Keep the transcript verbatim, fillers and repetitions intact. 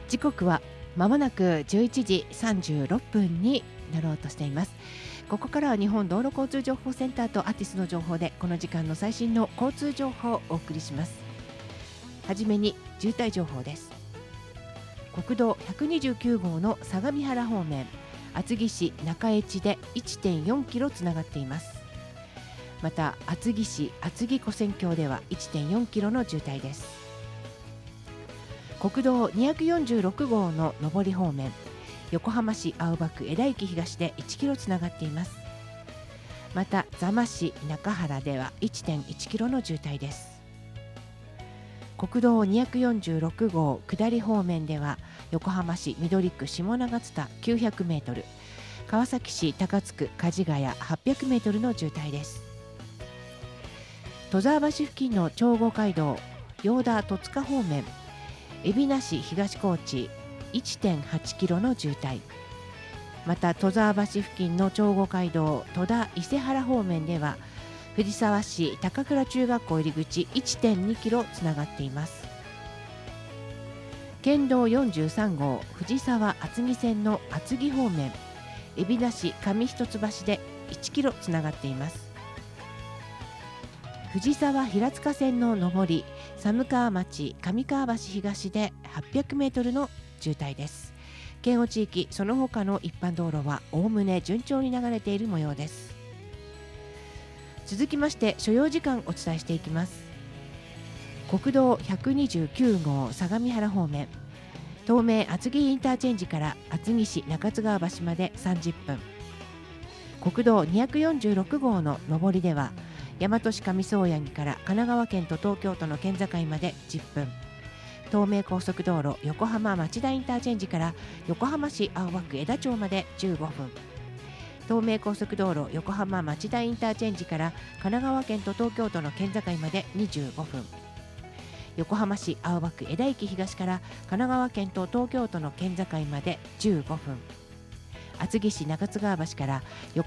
時刻はまもなくじゅういちじさんじゅうろっぷんになろうとしています。ここからは日本道路交通情報センターとアティスの情報でこの時間の最新の交通情報をお送りします。はじめに渋滞情報です。国道ひゃくにじゅうきゅうごうの相模原方面、厚木市中江地で いってんよんキロつながっています。また厚木市厚木湖線橋では いってんよんキロの渋滞です。国道にひゃくよんじゅうろくごうの上り方面、横浜市青葉区江田駅東でいちキロつながっています。また座間市中原では いってんいちキロの渋滞です。国道にひゃくよんじゅうろくごう下り方面では横浜市緑区下長津田きゅうひゃくメートル、川崎市高津区梶ヶ谷はっぴゃくメートルの渋滞です。戸沢橋付近の長後街道用田戸塚方面、海老名市東高地 いってんはちキロの渋滞。また戸沢橋付近の長後街道戸田伊勢原方面では藤沢市高倉中学校入り口 いってんにキロつながっています。県道よんじゅうさんごう藤沢厚木線の厚木方面、海老名市上一橋でいちキロつながっています。藤沢平塚線の上り寒川町上川橋東ではっぴゃくメートルの渋滞です。県央地域その他の一般道路はおおむね順調に流れている模様です。続きまして所要時間お伝えしていきます。国道ひゃくにじゅうきゅうごう相模原方面、東名厚木インターチェンジから厚木市中津川橋までさんじゅっぷん。国道にひゃくよんじゅうろくごうの上りでは大和市上総八木から神奈川県と東京都の県境までじゅっぷん。東名高速道路横浜町田インターチェンジから横浜市青葉区江田町までじゅうごふん。東名高速道路横浜町田インターチェンジから神奈川県と東京都の県境までにじゅうごふん。横浜市青葉区江田駅東から神奈川県と東京都の県境までじゅうごふん。厚木市中津川橋から横